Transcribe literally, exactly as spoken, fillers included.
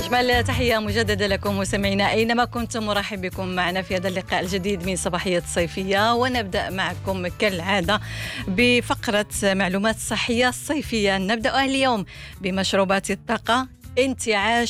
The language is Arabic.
أجمل تحية مجددة لكم مستمعينا أينما كنتم، مرحب بكم معنا في هذا اللقاء الجديد من صباحية صيفية. ونبدأ معكم كالعادة بفقرة معلومات صحية صيفية. نبدأ اليوم بمشروبات الطاقة، انتعاش